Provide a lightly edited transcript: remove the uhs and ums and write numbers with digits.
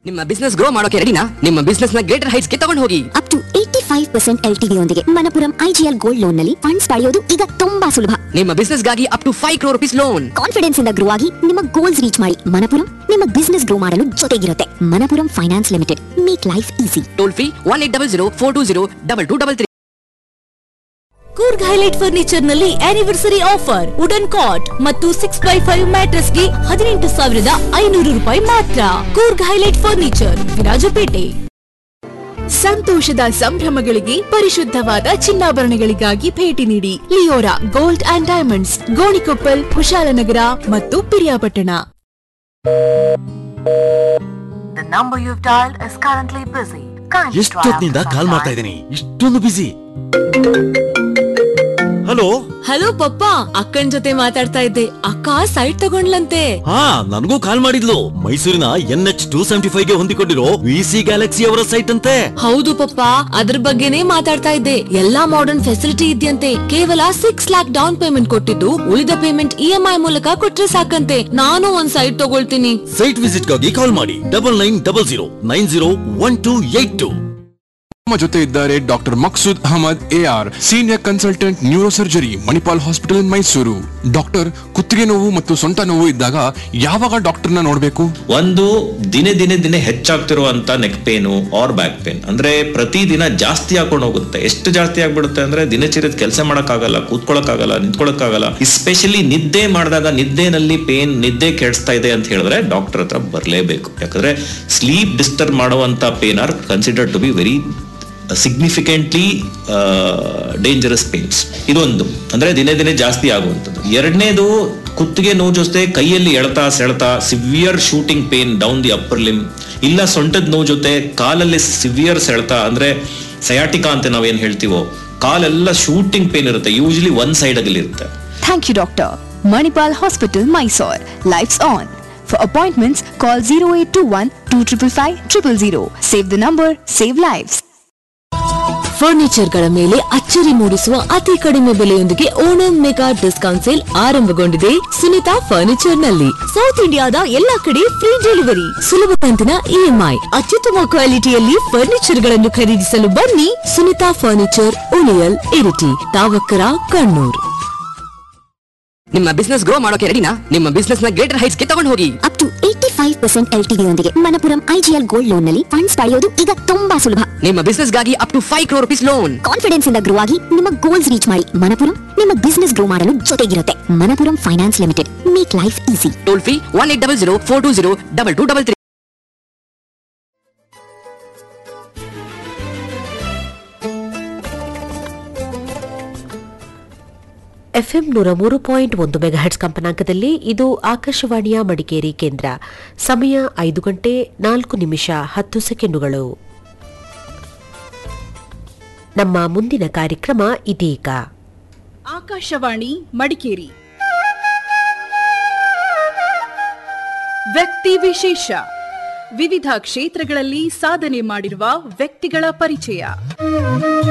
ನಿಮ್ಮ business grow ಮಾಡೋಕೆ ರೆಡಿನಾ? ನಿಮ್ಮ ಬಿಸ್ನೆಸ್ ನ ಗ್ರೇಟರ್ ಹೈಟ್ಸ್ ಗೆ ತಗೊಂಡು ಹೋಗಿ. ಅಪ್ ಟು 85% LTV ಯೊಂದಿಗೆ ಮಣಪುರಂ IGL ಗೋಲ್ಡ್ ಲೋನ್ ನಲ್ಲಿ ಫಂಡ್ಸ್ ಪಡೆಯೋದು ಈಗ ತುಂಬಾ ಸುಲಭ. ನಿಮ್ಮ ಬಿಸ್ನೆಸ್ ಗಾಗಿ up to 5 crore rupees loan. Confidence ಇಂದ ಗ್ರೋ ಆಗಿ ನಿಮ್ಮ ಗೋಲ್ಸ್ ರೀಚ್ ಮಾಡಿ. ಮಣಪುರಂ ನಿಮ್ಮ ಬಿಸ್ನೆಸ್ ಗ್ರೋ ಮಾಡಲು ಜೊತೆಗಿರುತ್ತೆ. Manappuram finance limited, make life easy. Toll free 1800 420 2223. Coorg highlight furniture ನಲ್ಲಿ ಆನಿವರ್ಸರಿ ಆಫರ್ ವುಡನ್ ಕಾಟ್ ಮತ್ತು 6x5 ಮ್ಯಾಟ್ರೆಸ್ ಗೆ 18,500 ರೂಪಾಯಿ ಮಾತ್ರ. Coorg highlight furniture, Virajpet. ಸಂತೋಷದ ಸಂಭ್ರಮಗಳಿಗೆ ಪರಿಶುದ್ಧವಾದ ಚಿನ್ನಾಭರಣಗಳಿಗಾಗಿ ಭೇಟಿ ನೀಡಿ Leora gold and diamonds, Gonikoppal, Kushalnagar ಮತ್ತು Piriyapatna. The number you've dialed is currently busy. ಎಷ್ಟೊತ್ತಿನಿಂದ ಕಾಲ್ ಮಾಡ್ತಾ ಇದ್ದೀನಿ, ಇಷ್ಟೊಂದು ಬಿಸಿ. ಹಲೋ ಹಲೋ ಪಪ್ಪ, ಅಕ್ಕನ್ ಜೊತೆ ಮಾತಾಡ್ತಾ ಇದ್ದೆ. ಅಕ್ಕ ಸೈಟ್ ತಗೊಂಡ್ಲಂತೆ. ಹಾ, ನನಗೂ ಕಾಲ್ ಮಾಡಿದ್ಲು. ಮೈಸೂರಿನ NH 275 ಗೆ ಹೊಂದಿಕೊಂಡಿರೋ VC ಗ್ಯಾಲಕ್ಸಿ ಅವರ ಸೈಟ್ ಅಂತೆ. ಹೌದು ಪಪ್ಪ, ಅದ್ರ ಬಗ್ಗೆನೇ ಮಾತಾಡ್ತಾ ಇದ್ದೆ. ಎಲ್ಲಾ ಮಾಡರ್ನ್ ಫೆಸಿಲಿಟಿ ಇದೆಯಂತೆ. ಕೇವಲ 6 lakhs ಡೌನ್ ಪೇಮೆಂಟ್ ಕೊಟ್ಟಿದ್ದು, ಉಳಿದ ಪೇಮೆಂಟ್ EMI ಮೂಲಕ ಕೊಟ್ರೆ ಸಾಕಂತೆ. ನಾನು ಒಂದ್ ಸೈಟ್ ತಗೊಳ್ತೀನಿ. ಸೈಟ್ ವಿಸಿಟ್ ಗಾಗಿ ಕಾಲ್ ಮಾಡಿ 9900 901282. ನಮ್ಮ ಜೊತೆ ಇದ್ದಾರೆ doctor Maqsood Ahmed AR, senior consultant neuro surgery, Manipal hospital Mysuru. Doctor, ಕುತ್ತಿಗೆ ನೋವು ಮತ್ತು ಸೊಂಟ ನೋವು ಇದ್ದಾಗ ಯಾವಾಗ ಡಾಕ್ಟರ್ನ ನೋಡ್ಬೇಕು? ಒಂದು ದಿನೇ ಹೆಚ್ಚಾಗ್ತಿರುವಂತ neck pain are back pain ಅಂದ್ರೆ ಪ್ರತಿದಿನ ಜಾಸ್ತಿ ಹಾಕೊಂಡು ಹೋಗುತ್ತೆ. ಎಷ್ಟು ಜಾಸ್ತಿ ಆಗ್ಬಿಡುತ್ತೆ ಅಂದ್ರೆ ದಿನಚರ್ಯದ ಕೆಲಸ ಮಾಡಕ್ಕಾಗಲ್ಲ, ಕೂತ್ಕೊಳಕ್ಕಾಗಲ್ಲ, ನಿಂತ್ಕೊಳಕ್ಕಾಗಲ್ಲ. ಎಸ್ಪೆಷಲಿ ನಿದ್ದೆ ಮಾಡಿದಾಗ ನಿದ್ದೆನಲ್ಲಿ ಪೇನ್, ನಿದ್ದೆ ಕೆಡಿಸ್ತಾ ಇದೆ ಅಂತ ಹೇಳಿದ್ರೆ ಡಾಕ್ಟರ್ ಹತ್ರ ಬರಲೇಬೇಕು. ಯಾಕಂದ್ರೆ ಸ್ಲೀಪ್ ಡಿಸ್ಟರ್ಬ್ ಮಾಡುವಂತ pain are considered to be very significantly dangerous pains. ಇದೊಂದು ಅಂದ್ರೆ ದಿನೇ ಜಾಸ್ತಿ ಆಗುವಂಥದ್ದು. ಎರಡನೇದು, ಕುತ್ತಿಗೆ ನೋವು ಜೊತೆ ಕೈಯಲ್ಲಿ ಎಳ್ತಾ ಸೆಳ್ತಾ severe shooting pain down the upper Lim, ಇಲ್ಲ ಸೊಂಟದ ನೋವು ಜೊತೆ ಕಾಲಲ್ಲಿ ಸಿವಿಯರ್ ಸೆಳ್ತಾ ಅಂದ್ರೆ ಸಯಾಟಿಕಾ ಅಂತ ನಾವೇನ್ ಹೇಳ್ತೀವೋ, ಕಾಲೆಲ್ಲ ಶೂಟಿಂಗ್ ಪೇನ್ ಇರುತ್ತೆ. ಯೂಶಲಿ ಒನ್ ಸೈಡ್ ಅಲ್ಲಿ ಇರುತ್ತೆ. Thank you, Doctor. Manipal Hospital, Mysore. Lights on. For appointments, call 0821 255 000. Save the number, save lives. Furniture ಗಳ ಮೇಲೆ ಅಚ್ಚರಿ ಮೂಡಿಸುವ ಅತಿ ಕಡಿಮೆ ಬೆಲೆಯೊಂದಿಗೆ ಓಣಂ ಮೆಗಾ ಡಿಸ್ಕೌಂಟ್ ಸೇಲ್ ಆರಂಭಗೊಂಡಿದೆ ಸುನಿತಾ ಫರ್ನಿಚರ್ ನಲ್ಲಿ. ಸೌತ್ ಇಂಡಿಯಾದ ಎಲ್ಲಾ ಕಡೆ ಫ್ರೀ ಡೆಲಿವರಿ, ಸುಲಭ ಕಂತಿನ EMI, ಅತ್ಯುತ್ತಮ ಕ್ವಾಲಿಟಿಯಲ್ಲಿ ಫರ್ನಿಚರ್ ಗಳನ್ನು ಖರೀದಿಸಲು ಬನ್ನಿ. ಸುನಿತಾ ಫರ್ನಿಚರ್, ಉಳಿಯಲ್, ಇರಿಟಿ, ತಾವಕ್ಕರ, ಕಣ್ಣೂರ್. ನಿಮ್ಮ ಬಿಸ್ನೆಸ್ ಗ್ರೋ ಮಾಡೋಕೆ ರೆಡಿನಾ? ನಿಮ್ಮ ಬಿಸ್ನೆಸ್ ನ ಗ್ರೇಟರ್ ಹೈಟ್ಸ್ ಗೆ ತಗೊಂಡು ಹೋಗಿ. ಅಪ್ ಟು 85% LTV ಯೊಂದಿಗೆ ಮಣಪುರಂ IGL ಗೋಲ್ಡ್ ಲೋನ್ ನಲ್ಲಿ ಫಂಡ್ಸ್ ಪಡೆಯೋದು ಈಗ ತುಂಬಾ ಸುಲಭ. ನಿಮ್ಮ ಬಿಸ್ನೆಸ್ ಗಾಗಿ up to 5 crore rupees loan. Confidence ಇಂದ ಗ್ರೋ ಆಗಿ ನಿಮ್ಮ ಗೋಲ್ಸ್ ರೀಚ್ ಮಾಡಿ. ಮಣಪುರಂ ನಿಮ್ಮ ಬಿಸ್ನೆಸ್ ಗ್ರೋ ಮಾಡಲು ಜೊತೆಗಿರುತ್ತೆ. Manappuram finance limited, make life easy. Toll free 1800 420 2223. FM 103.1 ಮೆಗಾಹೆರ್ಟ್ಸ್ ಕಂಪನಾಂಕದಲ್ಲಿ ಇದು ಆಕಾಶವಾಣಿಯ ಮಡಿಕೇರಿ ಕೇಂದ್ರ. ಸಮಯ 5:04 ನಮ್ಮ ಮುಂದಿನ ಕಾರ್ಯಕ್ರಮ ಇದೀಗ. ಆಕಾಶವಾಣಿ ಮಡಿಕೇರಿ ವ್ಯಕ್ತಿ ವಿಶೇಷ. ವಿವಿಧ ಕ್ಷೇತ್ರಗಳಲ್ಲಿ ಸಾಧನೆ ಮಾಡಿರುವ ವ್ಯಕ್ತಿಗಳ ಪರಿಚಯ.